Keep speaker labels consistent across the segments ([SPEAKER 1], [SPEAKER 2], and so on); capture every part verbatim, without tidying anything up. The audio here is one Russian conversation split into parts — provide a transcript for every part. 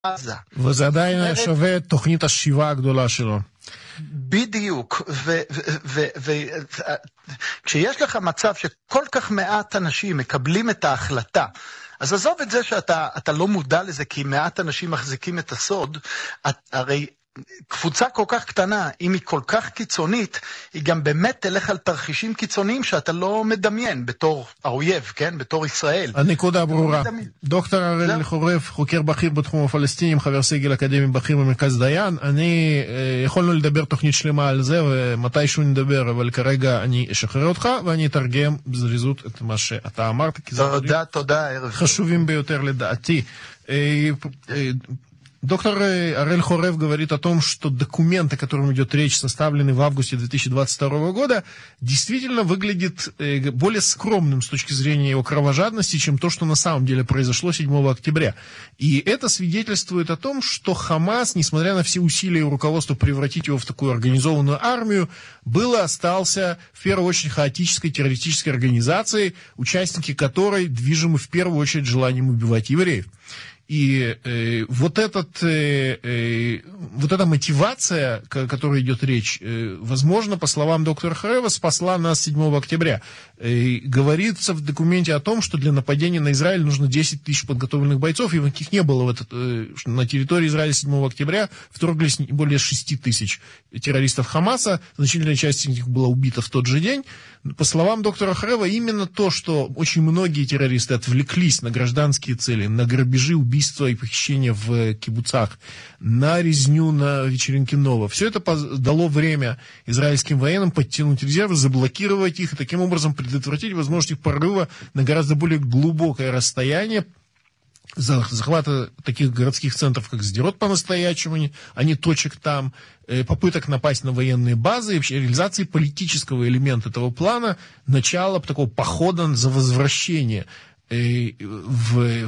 [SPEAKER 1] עזה.
[SPEAKER 2] וזה עדיין שווה את תוכנית השיבה הגדולה שלו.
[SPEAKER 1] בדיוק, וכשיש לך מצב שכל כך מעט אנשים מקבלים את ההחלטה, אז עזוב את זה שאתה אתה לא מודע לזה, כי מעט אנשים מחזיקים את הסוד, הרי קבוצה כל כך קטנה, אם היא כל כך קיצונית, היא גם באמת תלך על תרחישים קיצוניים שאתה לא מדמיין בתור האויב, כן? בתור ישראל.
[SPEAKER 2] הנקודה ברורה. דוקטור הראל חורב, חוקר בכיר בתחום הפלסטינים, חבר סגל אקדמי בכיר במרכז דיין. אני, יכולנו לדבר תוכנית שלמה על זה, ומתישהו נדבר, אבל כרגע אני אשחרר אותך, ואני אתרגם בזריזות את מה שאתה אמרת, כי זה
[SPEAKER 1] תודה, туда, ערב
[SPEAKER 2] חשובים ביותר לדעתי. Доктор Орель Хорев говорит о том, что документ, о котором идет речь, составленный в августе две тысячи двадцать второго года, действительно выглядит более скромным с точки зрения его кровожадности, чем то, что на самом деле произошло седьмого октября. И это свидетельствует о том, что Хамас, несмотря на все усилия руководства превратить его в такую организованную армию, был и остался в первую очередь хаотической террористической организацией, участники которой движимы в первую очередь желанием убивать евреев. И э, вот, этот, э, э, вот эта мотивация, о которой идет речь, э, возможно, по словам доктора Харева, спасла нас седьмого октября. Э, говорится в документе о том, что для нападения на Израиль нужно десять тысяч подготовленных бойцов, и никаких не было в этот, э, на территории Израиля седьмого октября, вторглись более шести тысяч террористов Хамаса, значительная часть из них была убита в тот же день. По словам доктора Харева, именно то, что очень многие террористы отвлеклись на гражданские цели, на грабежи, убийства и похищения в кибуцах, на резню на вечеринке Нова, все это дало время израильским военным подтянуть резервы, заблокировать их и таким образом предотвратить возможность их прорыва на гораздо более глубокое расстояние, захвата таких городских центров, как Сдерот по-настоящему, а не точек там, попыток напасть на военные базы и вообще реализации политического элемента этого плана, начало такого похода за возвращение в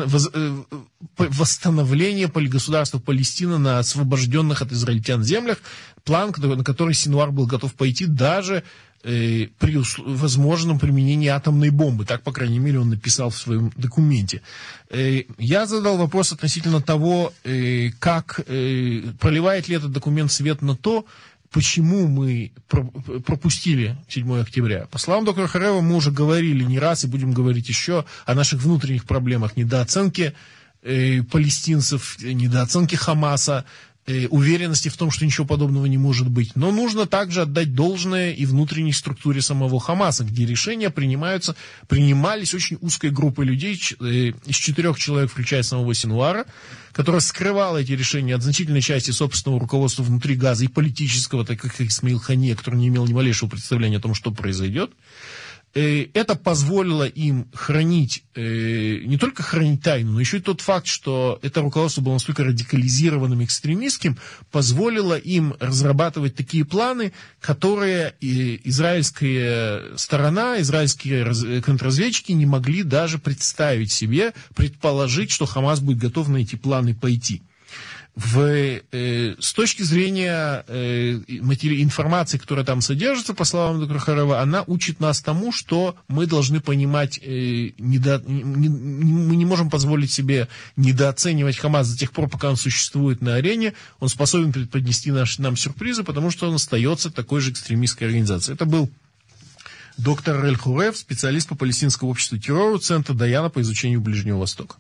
[SPEAKER 2] восстановление государства Палестина на освобожденных от израильтян землях, план, на который Синуар был готов пойти даже при возможном применении атомной бомбы. Так, по крайней мере, он написал в своем документе. Я задал вопрос относительно того, как проливает ли этот документ свет на то, почему мы пропустили седьмого октября. По словам доктора Харева, мы уже говорили не раз и будем говорить еще о наших внутренних проблемах, недооценки палестинцев, недооценки Хамаса, уверенности в том, что ничего подобного не может быть. Но нужно также отдать должное и внутренней структуре самого Хамаса, где решения принимаются, принимались очень узкой группой людей, из четырех человек, включая самого Синуара, которая скрывала эти решения от значительной части собственного руководства внутри Газа и политического, так как Исмаил Хания, который не имел ни малейшего представления о том, что произойдет. Это позволило им хранить, не только хранить тайну, но еще и тот факт, что это руководство было настолько радикализированным, экстремистским, позволило им разрабатывать такие планы, которые израильская сторона, израильские контрразведчики не могли даже представить себе, предположить, что Хамас будет готов на эти планы пойти. В, э, с точки зрения э, матери... информации, которая там содержится, по словам доктора Харева, она учит нас тому, что мы должны понимать, э, недо... не, не, мы не можем позволить себе недооценивать Хамас до тех пор, пока он существует на арене, он способен преподнести наш, нам сюрпризы, потому что он остается такой же экстремистской организацией. Это был доктор Орель Хорев, специалист по палестинскому обществу террору, Центра Даяна по изучению Ближнего Востока.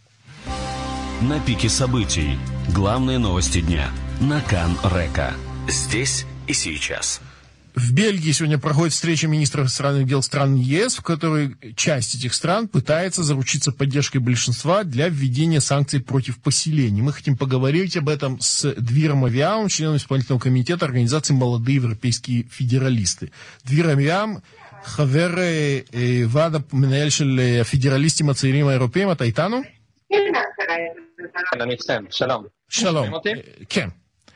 [SPEAKER 3] На пике событий. Главные новости дня. На Кан Река. Здесь и сейчас.
[SPEAKER 2] В Бельгии сегодня проходит встреча министров иностранных дел стран ЕС, в которой часть этих стран пытается заручиться поддержкой большинства для введения санкций против поселений. Мы хотим поговорить об этом с Двиром Авиамом, членом исполнительного комитета организации «Молодые европейские федералисты». Двир Авиам, חבר ועד המנהל של הפדרליסטים הצעירים האירופאים, אתה איתנו?
[SPEAKER 4] כן, אני איתכם, שלום.
[SPEAKER 2] שלום, כן.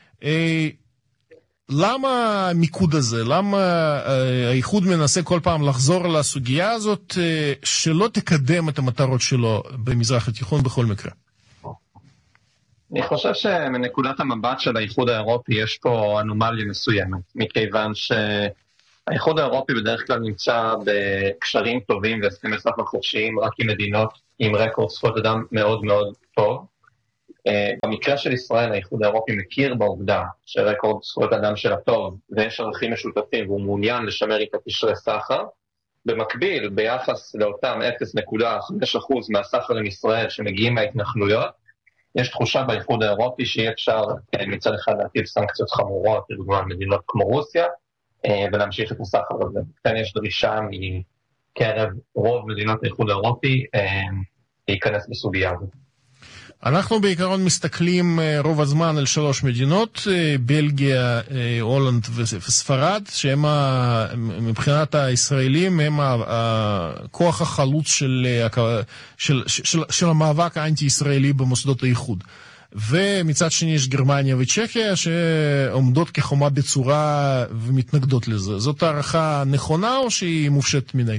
[SPEAKER 2] למה המיקוד הזה, למה האיחוד מנסה כל פעם לחזור לסוגיה הזאת שלא תקדם את המטרות שלו במזרח התיכון בכל מקרה?
[SPEAKER 4] אני חושב שמנקודת המבט של האיחוד האירופי יש פה אנומליה מסוימת, מכיוון שהאיחוד האירופי בדרך כלל נמצא בקשרים טובים והסכמי סחר חופשיים רק עם מדינות עם רקורד זכויות אדם מאוד מאוד טוב, במקרה של ישראל, האיחוד האירופי מכיר בעובדה שרקורד זכויות אדם שלה טוב ויש ערכים משותפים והוא מעוניין לשמר איתה קשרי סחר. במקביל, ביחס לאותם אפס נקודה חמש אחוז מהסחר עם ישראל שמגיעים מההתנחלויות, יש תחושה באיחוד האירופי שאי אפשר מצד אחד להטיל סנקציות חמורות, לדוגמה על מדינות כמו רוסיה, ולהמשיך את הסחר הזה. כאן יש דרישה מקרב רוב מדינות האיחוד האירופי להיכנס בסוגיה הזאת.
[SPEAKER 2] אנחנו בעיקרון מסתכלים רוב הזמן על שלוש מדינות, בלגיה, הולנד וספרד, שהם מבחינת הישראלים הם הכוח החלוץ של, של, של, של המאבק האנטי-ישראלי במוסדות האיחוד. ומצד שני יש גרמניה וצ'כיה שעומדות כחומה בצורה ומתנגדות לזה. זאת הערכה נכונה או שהיא מופשטת מדי?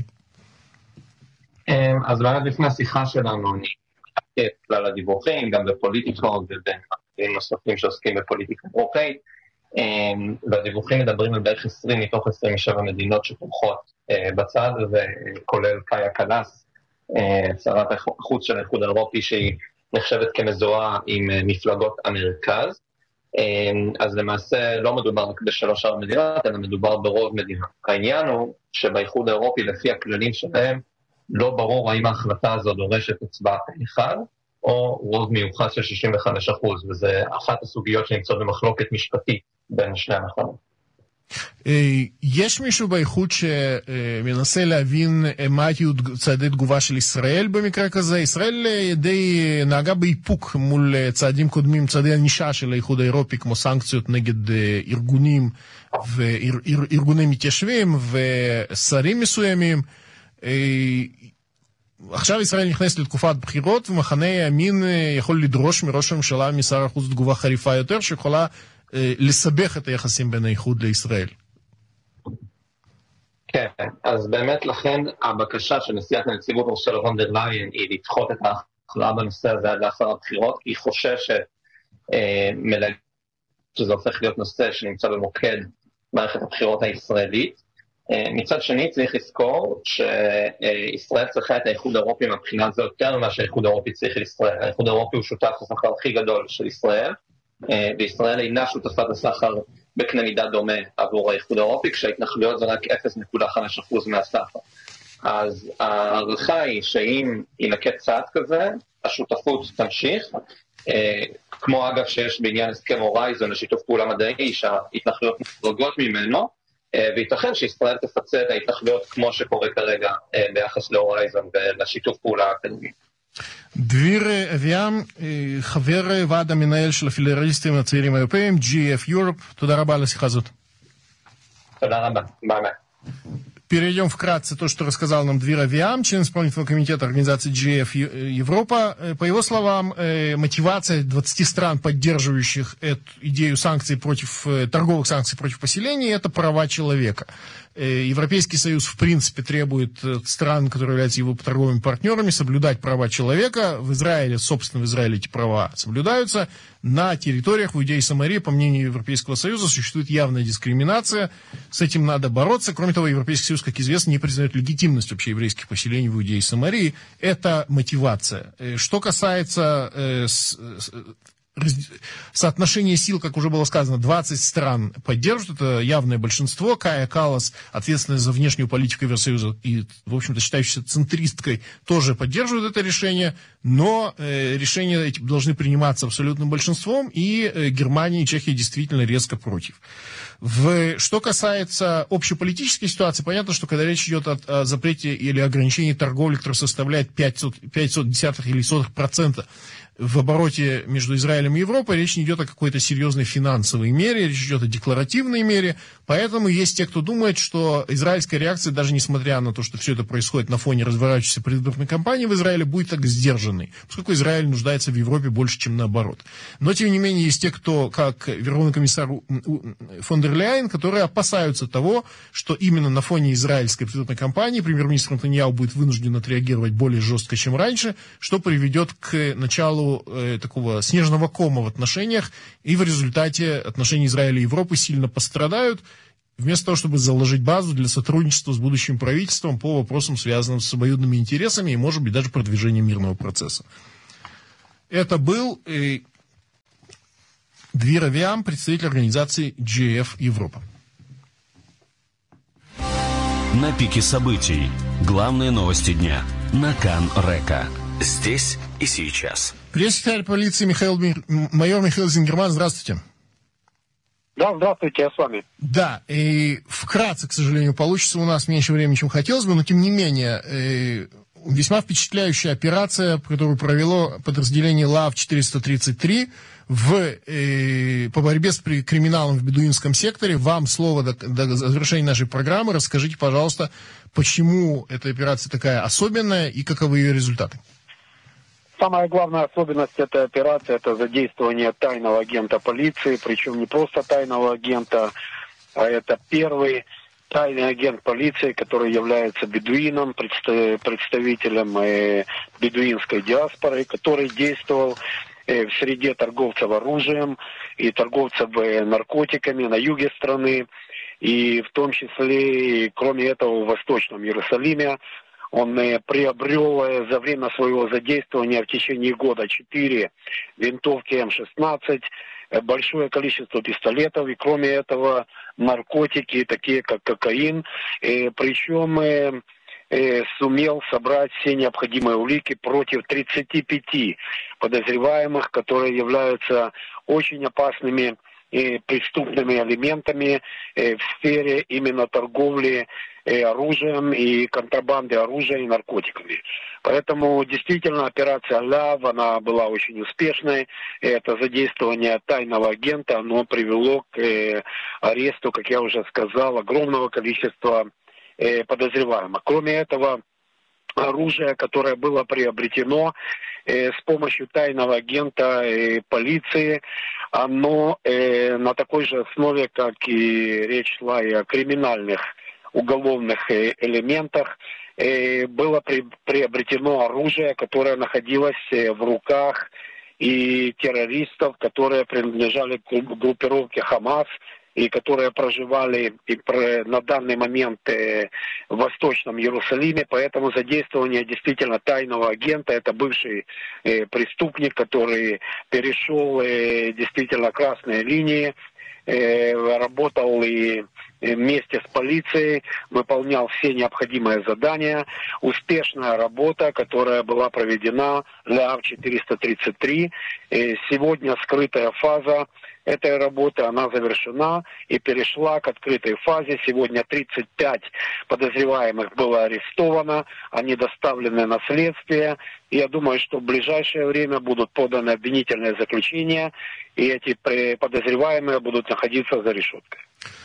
[SPEAKER 4] אז באמת לפני השיחה שלנו אני את כלל הדיווחים, גם בפוליטיקה ובין נוספים שעוסקים בפוליטיקה אירופאית, והדיווחים מדברים על בערך עשרים מתוך עשרים ושבע מדינות שתומכות בצד, וכולל קאיה קלאס, שרת החוץ של האיחוד האירופי, שהיא נחשבת כמזוהה עם מפלגות המרכז. אז למעשה לא מדובר רק בשלוש ארבע מדינות, אלא מדובר ברוב מדינות. העניין הוא שבאיחוד האירופי, לפי הכללים שלהם, לא ברור האם ההחלטה הזו דורשת הצבעה אחד, או רוב מיוחס של שישים וחמישה אחוז, וזה אחת הסוגיות שנמצאות במחלוקת משפטית בין שני המחנות.
[SPEAKER 2] יש מישהו באיחוד שמנסה להבין מה היו צעדי תגובה של ישראל במקרה כזה? ישראל די נהגה באיפוק מול צעדים קודמים, צעדי הנישה של האיחוד האירופי, כמו סנקציות נגד ארגונים וארגוני מתיישבים ושרים מסוימים. עכשיו ישראל נכנסת לתקופת בחירות, ומחנה הימין יכול לדרוש מראש הממשלה, משר החוץ, תגובה חריפה יותר, שיכולה לסבך את היחסים בין האיחוד לישראל.
[SPEAKER 4] כן, אז באמת לכן הבקשה של נשיאת הנציבות אורסולה וון דר ליין היא לדחות את ההכרעה בנושא הזה עד לאחר הבחירות, כי היא חוששת מלהגיד שזה הופך להיות נושא שנמצא במוקד מערכת הבחירות הישראלית. מצד שני צריך לזכור שישראל צריכה את האיחוד האירופי מבחינה זו יותר ממה שהאיחוד האירופי צריך לישראל. האיחוד האירופי הוא שותף הסחר הכי גדול של ישראל, וישראל אינה שותפת הסחר בקנה מידה דומה עבור האיחוד האירופי, כשההתנחלויות זה רק אפס נקודה חמש אחוז מהסחר. אז הערכה היא שאם ינקט צעד כזה, השותפות תמשיך, כמו אגב שיש בעניין הסכם הורייזון לשיתוף פעולה מדעי, שההתנחלויות מוחרגות ממנו, וייתכן שישראל תפצה את ההתנחלויות כמו שקורה כרגע ביחס להורייזון ולשיתוף פעולה האקדמי.
[SPEAKER 2] דביר אביעם, חבר ועד המנהל של הפדרליסטים הצעירים האירופאים, ג'י эф Europe, תודה רבה על השיחה הזאת.
[SPEAKER 4] תודה רבה, ביי ביי.
[SPEAKER 2] Перейдем вкратце то, что рассказал нам Двир Авиам, член исполнительного комитета организации джи эф Европа. По его словам, мотивация двадцати стран, поддерживающих эту идею санкций против, торговых санкций против поселений, это права человека. Европейский Союз, в принципе, требует от стран, которые являются его торговыми партнерами, соблюдать права человека. В Израиле, собственно, в Израиле эти права соблюдаются. На территориях в Иудее и Самарии, по мнению Европейского Союза, существует явная дискриминация. С этим надо бороться. Кроме того, Европейский Союз, как известно, не признает легитимность вообще еврейских поселений в Иудее и Самарии. Это мотивация. Что касается э, с, соотношение сил, как уже было сказано, двадцать стран поддерживают, это явное большинство. Кая Каллас, ответственная за внешнюю политику Евросоюза и, в общем-то, считающаяся центристкой, тоже поддерживает это решение, но э, решения эти должны приниматься абсолютным большинством, и э, Германия и Чехия действительно резко против. В, что касается общеполитической ситуации, понятно, что когда речь идет о, о запрете или ограничении торговли, которая составляет пять десятых или сотых процента в обороте между Израилем и Европой, речь не идет о какой-то серьезной финансовой мере, речь идет о декларативной мере, поэтому есть те, кто думает, что израильская реакция, даже несмотря на то, что все это происходит на фоне разворачивающейся предвыборной кампании в Израиле, будет так сдержанной, поскольку Израиль нуждается в Европе больше, чем наоборот. Но, тем не менее, есть те, кто, как Верховный комиссар фон дер Ляйен, которые опасаются того, что именно на фоне израильской предвыборной кампании премьер-министр Нетаньяху будет вынужден отреагировать более жестко, чем раньше, что приведет к началу э, такого снежного кома в отношениях, и в результате отношения Израиля и Европы сильно пострадают, вместо того, чтобы заложить базу для сотрудничества с будущим правительством по вопросам, связанным с обоюдными интересами и, может быть, даже продвижением мирного процесса. Это был э, Двира Виам, представитель организации джей эф Европа.
[SPEAKER 3] На пике событий. Главные новости дня. На Кан Река. Здесь и сейчас.
[SPEAKER 2] Пресс-секретарь полиции Михаил, майор Михаил Зингерман, здравствуйте.
[SPEAKER 5] Да, здравствуйте, я с вами.
[SPEAKER 2] Да, и вкратце, к сожалению, получится у нас меньше времени, чем хотелось бы, но тем не менее, весьма впечатляющая операция, которую провело подразделение ЛАВ четыреста тридцать три в, э, по борьбе с криминалом в бедуинском секторе. Вам слово до, до завершения нашей программы. Расскажите, пожалуйста, почему эта операция такая особенная и каковы ее результаты?
[SPEAKER 5] Самая главная особенность этой операции – это задействование тайного агента полиции, причем не просто тайного агента, а это первый тайный агент полиции, который является бедуином, представителем э, бедуинской диаспоры, который действовал э, в среде торговцев оружием и торговцев э, наркотиками на юге страны, и в том числе, кроме этого, в Восточном Иерусалиме. Он э, приобрел э, за время своего задействования в течение года четыре винтовки эм шестнадцать, большое количество пистолетов, и кроме этого наркотики, такие как кокаин, э, причем э, э, сумел собрать все необходимые улики против тридцати пяти подозреваемых, которые являются очень опасными э, преступными элементами э, в сфере именно торговли э, оружием и контрабанды оружия и наркотиками. Поэтому действительно операция ЛАВ, она была очень успешной. Это задействование тайного агента, оно привело к э, аресту, как я уже сказал, огромного количества э, подозреваемых. Кроме этого, оружие, которое было приобретено э, с помощью тайного агента э, полиции, оно э, на такой же основе, как и речь шла и о криминальных уголовных э, элементах, было при, приобретено оружие, которое находилось в руках и террористов, которые принадлежали к группировке Хамас и которые проживали и про, на данный момент э, в Восточном Иерусалиме. Поэтому задействование действительно тайного агента, это бывший э, преступник, который перешел э, действительно красные линии, э, работал и вместе с полицией, выполнял все необходимые задания. Успешная работа, которая была проведена ЛАВ четыреста тридцать три. Сегодня скрытая фаза этой работы, она завершена и перешла к открытой фазе. Сегодня тридцать пять подозреваемых было арестовано, они доставлены на следствие. Я думаю, что в ближайшее время будут поданы обвинительные заключения, и эти подозреваемые будут находиться за решеткой.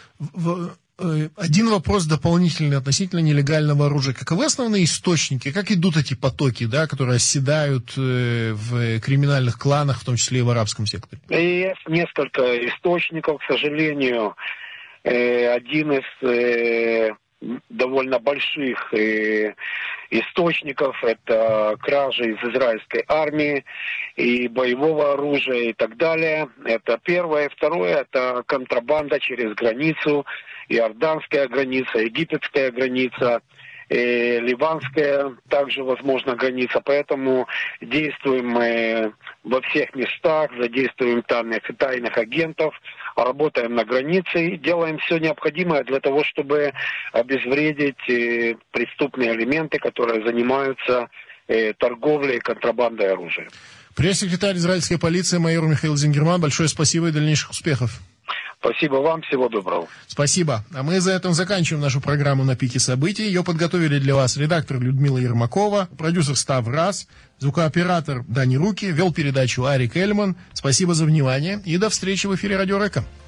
[SPEAKER 2] Один вопрос дополнительный относительно нелегального оружия. Каковы основные источники? Как идут эти потоки, да, которые оседают в криминальных кланах, в том числе и в арабском секторе?
[SPEAKER 5] Есть несколько источников, к сожалению. Один из довольно больших источников — это кражи из израильской армии и боевого оружия и так далее. Это первое. Второе — это контрабанда через границу, иорданская граница, египетская граница, э, ливанская также, возможно, граница. Поэтому действуем мы во всех местах, задействуем тайных, тайных агентов, работаем на границе, делаем все необходимое для того, чтобы обезвредить э, преступные элементы, которые занимаются э, торговлей и контрабандой оружия.
[SPEAKER 2] Пресс-секретарь израильской полиции майор Михаил Зингерман, большое спасибо и дальнейших успехов.
[SPEAKER 5] Спасибо вам, всего доброго.
[SPEAKER 2] Спасибо. А мы за этим заканчиваем нашу программу «На пике событий». Ее подготовили для вас редактор Людмила Ермакова, продюсер Став Раз, звукооператор Дани Руки, вел передачу Арик Эльман. Спасибо за внимание и до встречи в эфире Радио Река.